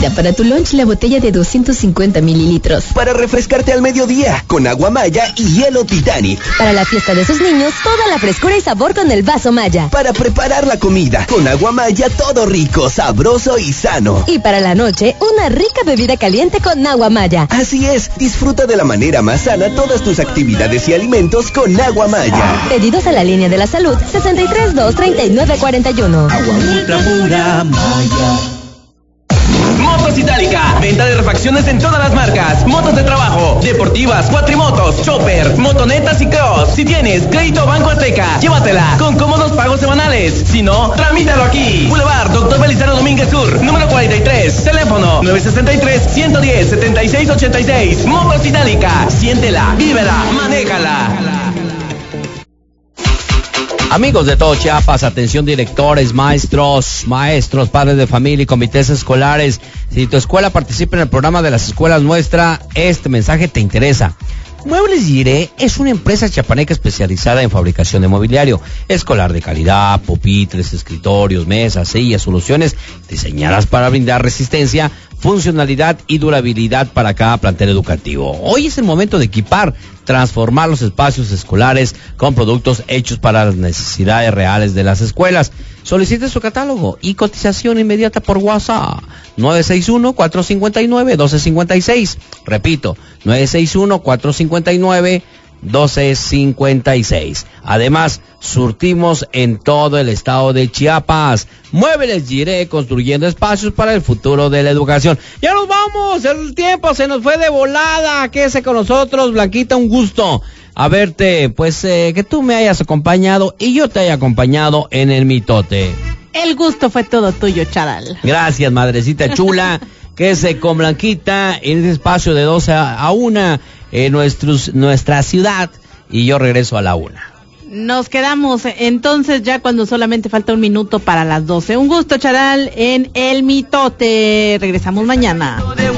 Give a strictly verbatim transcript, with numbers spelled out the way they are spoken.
Pida para tu lunch la botella de doscientos cincuenta mililitros. Para refrescarte al mediodía, con agua Maya y hielo Titanic. Para la fiesta de sus niños, toda la frescura y sabor con el vaso Maya. Para preparar la comida, con agua Maya todo rico, sabroso y sano. Y para la noche, una rica bebida caliente con agua Maya. Así es, disfruta de la manera más sana todas tus actividades y alimentos con agua Maya. Pedidos a la línea de la salud sesenta y tres dos treinta y nueve cuarenta y uno. Agua ultra pura Maya. Motos Itálica, venta de refacciones en todas las marcas, motos de trabajo, deportivas, cuatrimotos, chopper, motonetas y cross. Si tienes crédito Banco Azteca, llévatela con cómodos pagos semanales. Si no, tramítalo aquí. Boulevard Doctor Belisario Domínguez Sur, número cuarenta y tres, teléfono nueve seis tres, uno uno cero, siete seis ocho seis. Motos Itálica, siéntela, vívela, manéjala. Amigos de todo Chiapas, atención directores, maestros, maestros, padres de familia y comités escolares. Si tu escuela participa en el programa de las escuelas Muestra, este mensaje te interesa. Muebles Giré es una empresa chiapaneca especializada en fabricación de mobiliario escolar de calidad, pupitres, escritorios, mesas, sillas, soluciones diseñadas para brindar resistencia, funcionalidad y durabilidad para cada plantel educativo. Hoy es el momento de equipar, transformar los espacios escolares con productos hechos para las necesidades reales de las escuelas. Solicite su catálogo y cotización inmediata por WhatsApp nueve seis uno, cuatro cinco nueve, uno dos cinco seis. Repito, nueve seis uno, cuatro cinco nueve, uno dos cinco seis. Además, surtimos en todo el estado de Chiapas. Muebles Giré, construyendo espacios para el futuro de la educación. Ya nos vamos, el tiempo se nos fue de volada. Quédese con nosotros, Blanquita, un gusto a verte, pues eh, que tú me hayas acompañado y yo te haya acompañado en el mitote. El gusto fue todo tuyo, Charal. Gracias, madrecita chula. Quédese con Blanquita en este espacio de doce a una en nuestros, nuestra ciudad, y yo regreso a la una. Nos quedamos entonces ya cuando solamente falta un minuto para las doce. Un gusto, Charal, en el mitote. Regresamos mañana.